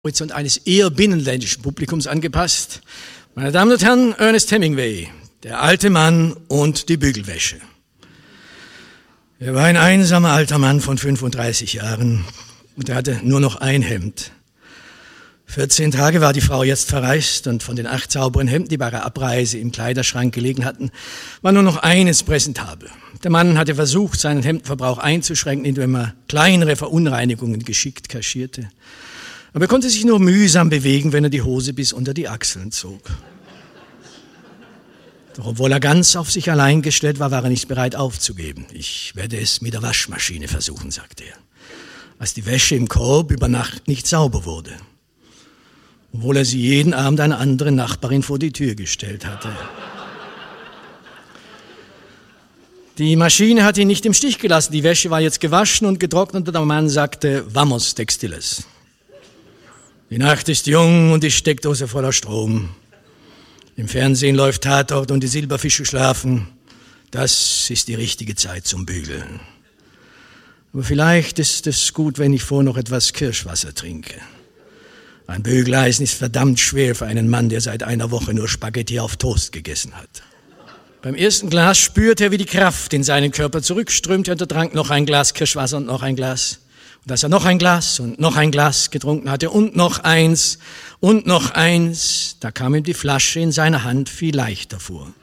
Horizont eines eher binnenländischen Publikums angepasst. Meine Damen und Herren, Ernest Hemingway, der alte Mann und die Bügelwäsche. Er war ein einsamer alter Mann von 35 Jahren und er hatte nur noch ein Hemd. 14 Tage war die Frau jetzt verreist und von den 8 sauberen Hemden, die bei ihrer Abreise im Kleiderschrank gelegen hatten, war nur noch eines präsentabel. Der Mann hatte versucht, seinen Hemdenverbrauch einzuschränken, indem er kleinere Verunreinigungen geschickt kaschierte. Aber er konnte sich nur mühsam bewegen, wenn er die Hose bis unter die Achseln zog. Doch obwohl er ganz auf sich allein gestellt war, war er nicht bereit aufzugeben. Ich werde es mit der Waschmaschine versuchen, sagte er, als die Wäsche im Korb über Nacht nicht sauber wurde. Obwohl er sie jeden Abend einer anderen Nachbarin vor die Tür gestellt hatte. Die Maschine hat ihn nicht im Stich gelassen. Die Wäsche war jetzt gewaschen und getrocknet und der Mann sagte, vamos textiles. Die Nacht ist jung und die Steckdose voller Strom. Im Fernsehen läuft Tatort und die Silberfische schlafen. Das ist die richtige Zeit zum Bügeln. Aber vielleicht ist es gut, wenn ich vorher noch etwas Kirschwasser trinke. Ein Bügeleisen ist verdammt schwer für einen Mann, der seit einer Woche nur Spaghetti auf Toast gegessen hat. Beim ersten Glas spürte er, wie die Kraft in seinen Körper zurückströmte und er trank noch ein Glas Kirschwasser und noch ein Glas. Und als er noch ein Glas und noch ein Glas getrunken hatte und noch eins, da kam ihm die Flasche in seiner Hand viel leichter vor.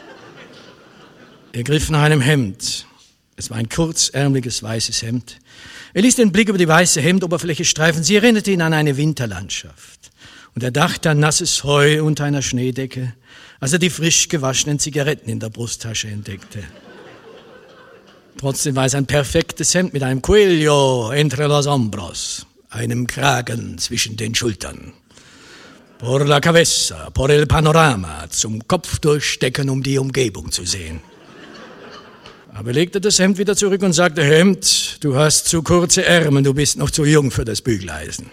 Er griff nach einem Hemd. Es war ein kurzärmeliges weißes Hemd. Er ließ den Blick über die weiße Hemdoberfläche streifen. Sie erinnerte ihn an eine Winterlandschaft. Und er dachte an nasses Heu unter einer Schneedecke, als er die frisch gewaschenen Zigaretten in der Brusttasche entdeckte. Trotzdem war es ein perfektes Hemd mit einem Cuello entre los hombros, einem Kragen zwischen den Schultern. Por la cabeza, por el panorama, zum Kopf durchstecken, um die Umgebung zu sehen. Aber er legte das Hemd wieder zurück und sagte, Hemd, du hast zu kurze Ärmel, du bist noch zu jung für das Bügeleisen.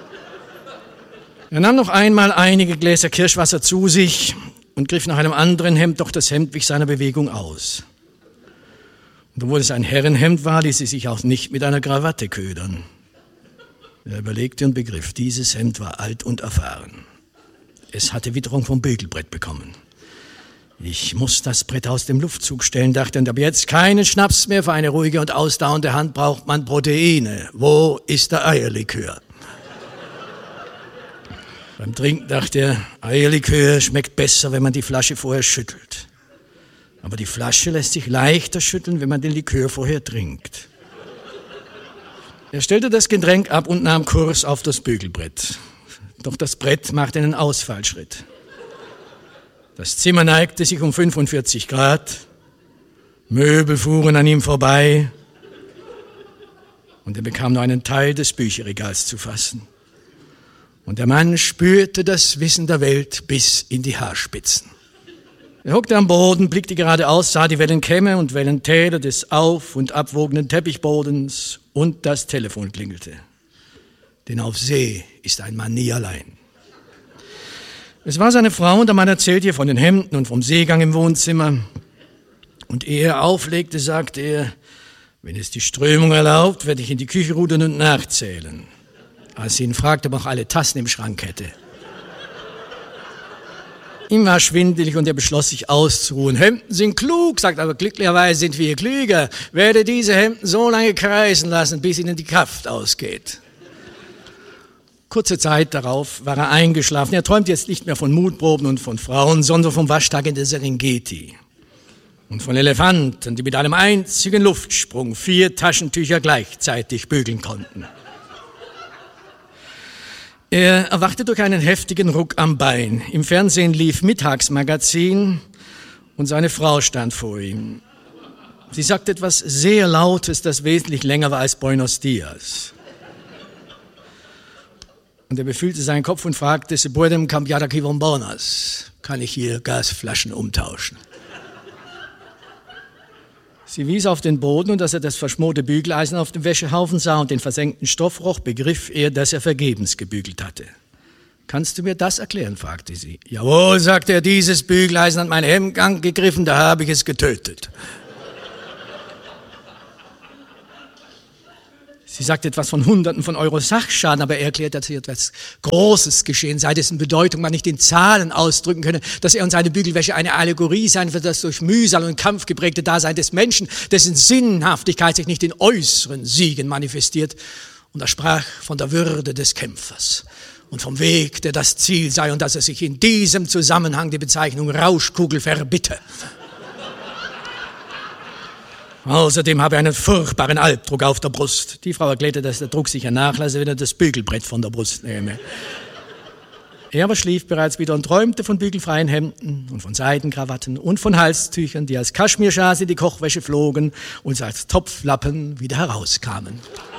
Er nahm noch einmal einige Gläser Kirschwasser zu sich und griff nach einem anderen Hemd, doch das Hemd wich seiner Bewegung aus. Und obwohl es ein Herrenhemd war, ließ sie sich auch nicht mit einer Krawatte ködern. Er überlegte und begriff, dieses Hemd war alt und erfahren. Es hatte Witterung vom Bügelbrett bekommen. Ich muss das Brett aus dem Luftzug stellen, dachte er, und ab jetzt keinen Schnaps mehr. Für eine ruhige und ausdauernde Hand braucht man Proteine. Wo ist der Eierlikör? Beim Trinken dachte er, Eierlikör schmeckt besser, wenn man die Flasche vorher schüttelt. Aber die Flasche lässt sich leichter schütteln, wenn man den Likör vorher trinkt. Er stellte das Getränk ab und nahm Kurs auf das Bügelbrett. Doch das Brett machte einen Ausfallschritt. Das Zimmer neigte sich um 45 Grad, Möbel fuhren an ihm vorbei und er bekam nur einen Teil des Bücherregals zu fassen. Und der Mann spürte das Wissen der Welt bis in die Haarspitzen. Er hockte am Boden, blickte geradeaus, sah die Wellenkämme und Wellentäler des auf- und abwogenden Teppichbodens und das Telefon klingelte. Denn auf See ist ein Mann nie allein. Es war seine Frau und der Mann erzählte ihr von den Hemden und vom Seegang im Wohnzimmer. Und ehe er auflegte, sagte er, wenn es die Strömung erlaubt, werde ich in die Küche rudern und nachzählen. Als sie ihn fragte, ob er auch alle Tassen im Schrank hätte. Ihm war schwindelig und er beschloss, sich auszuruhen. Hemden sind klug, sagt aber glücklicherweise sind wir klüger. Werde diese Hemden so lange kreisen lassen, bis ihnen die Kraft ausgeht. Kurze Zeit darauf war er eingeschlafen. Er träumt jetzt nicht mehr von Mutproben und von Frauen, sondern vom Waschtag in der Serengeti. Und von Elefanten, die mit einem einzigen Luftsprung 4 Taschentücher gleichzeitig bügeln konnten. Er erwachte durch einen heftigen Ruck am Bein. Im Fernsehen lief Mittagsmagazin und seine Frau stand vor ihm. Sie sagte etwas sehr Lautes, das wesentlich länger war als Buenos Dias. Und er befühlte seinen Kopf und fragte, se pueden cambiar aquí bombonas? Kann ich hier Gasflaschen umtauschen? Sie wies auf den Boden und als er das verschmorte Bügeleisen auf dem Wäschehaufen sah und den versenkten Stoffroch, begriff er, dass er vergebens gebügelt hatte. Kannst du mir das erklären, fragte sie. Jawohl, sagte er, dieses Bügeleisen hat meinen Hemdgang gegriffen, da habe ich es getötet. Sie sagt etwas von Hunderten von Euro Sachschaden, aber er erklärt, dass hier etwas Großes geschehen sei, dessen Bedeutung man nicht in Zahlen ausdrücken könne, dass er und seine Bügelwäsche eine Allegorie seien für das durch Mühsal und Kampf geprägte Dasein des Menschen, dessen Sinnhaftigkeit sich nicht in äußeren Siegen manifestiert. Und er sprach von der Würde des Kämpfers und vom Weg, der das Ziel sei, und dass er sich in diesem Zusammenhang die Bezeichnung Rauschkugel verbitte. Außerdem habe er einen furchtbaren Albdruck auf der Brust. Die Frau erklärte, dass der Druck sicher nachlasse, wenn er das Bügelbrett von der Brust nehme. Er aber schlief bereits wieder und träumte von bügelfreien Hemden und von Seidenkrawatten und von Halstüchern, die als Kaschmirschals in die Kochwäsche flogen und als Topflappen wieder herauskamen.